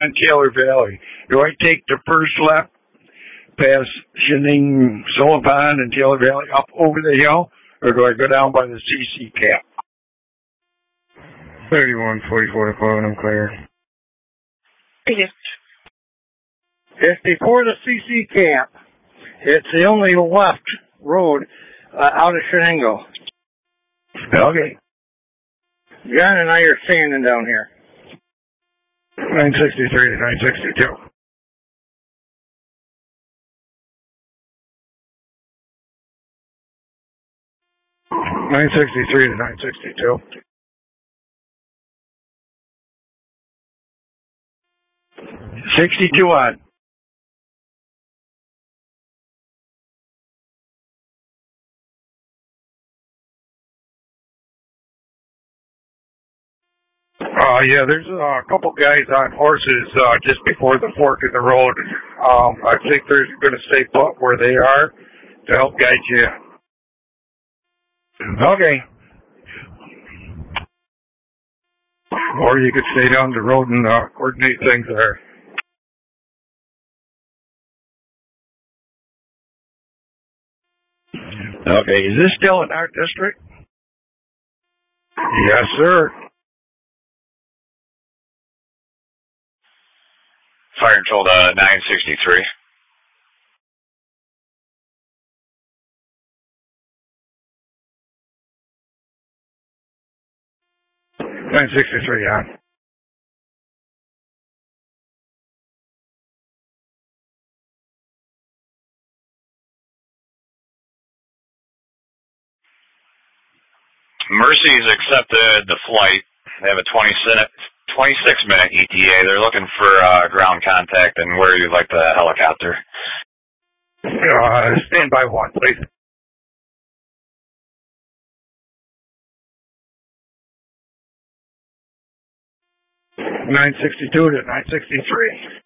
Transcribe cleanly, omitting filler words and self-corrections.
in Taylor Valley. Do I take the first left past Chenin Sullivan and Taylor Valley up over the hill, or do I go down by the CC camp? 3144 to Cloven, I'm clear. It's before the CC camp. It's the only left road out of Shenango. Okay. John and I are standing down here. 963 to 962. Nine 63 to 962. 62 on. Yeah, there's a couple guys on horses just before the fork in the road. I think they're going to stay put where they are to help guide you. Okay. Or you could stay down the road and coordinate things there. Okay, is this still in our district? Yes, sir. Fire control to 963. Nine 63 on. Mercy's accepted the flight. They have a 26-minute ETA. They're looking for ground contact and where you'd like the helicopter. Stand by one, please. 962 to 963.